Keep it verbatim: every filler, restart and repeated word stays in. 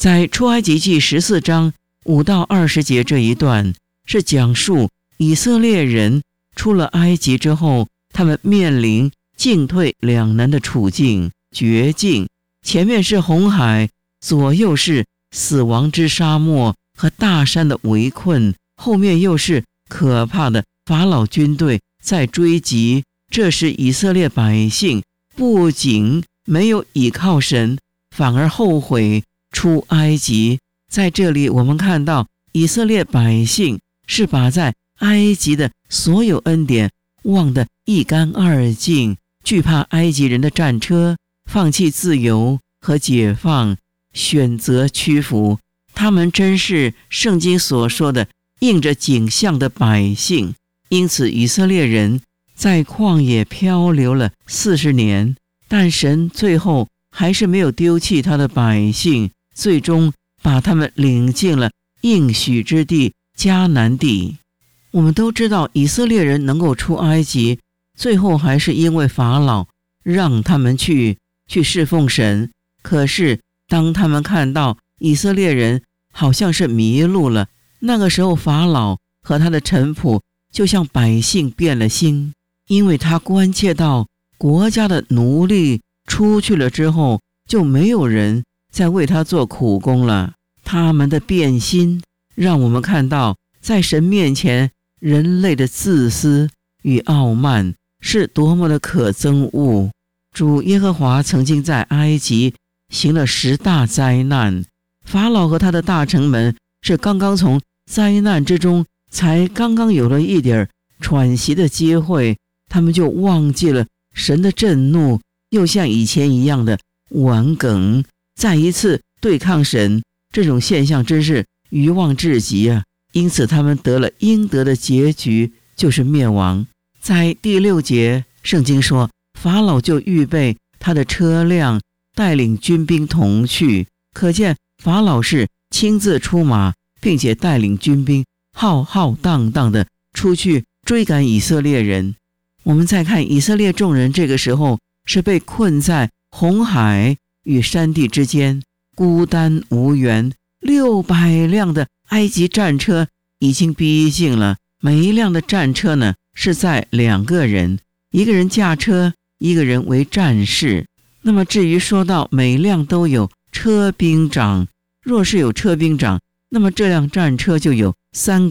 在出埃及记十四章五到二十节这一段，是讲述以色列人出了埃及之后，他们面临进退两难的处境、绝境。前面是红海，左右是死亡之沙漠和大山的围困，后面又是可怕的法老军队在追击。这时以色列百姓不仅没有倚靠神，反而后悔出埃及。在这里我们看到以色列百姓是把在埃及的所有恩典忘得一干二净，惧怕埃及人的战车，放弃自由和解放，选择屈服。他们真是圣经所说的应着景象的百姓。因此以色列人在旷野漂流了四十年，但神最后还是没有丢弃他的百姓，最终把他们领进了应许之地迦南地。我们都知道以色列人能够出埃及，最后还是因为法老让他们去去侍奉神。可是当他们看到以色列人好像是迷路了，那个时候法老和他的臣仆就像百姓变了心，因为他关切到国家的奴隶出去了之后，就没有人再为他做苦工了。他们的变心让我们看到，在神面前人类的自私与傲慢是多么的可憎恶。主耶和华曾经在埃及行了十大灾难，法老和他的大臣们是刚刚从灾难之中才刚刚有了一点喘息的机会，他们就忘记了神的震怒，又像以前一样的顽梗，再一次对抗神。这种现象真是愚妄至极啊！因此他们得了应得的结局，就是灭亡。在第六节圣经说，法老就预备他的车辆，带领军兵同去。可见法老是亲自出马，并且带领军兵浩浩荡荡的出去追赶以色列人。我们再看以色列众人这个时候是被困在红海与山地之间，孤单无援。六百辆的埃及战车已经逼近了，每一辆的战车呢是载两个人，一个人驾车，一个人为战士。那么至于说到每辆都有车兵长，若是有车兵长，那么这辆战车就有三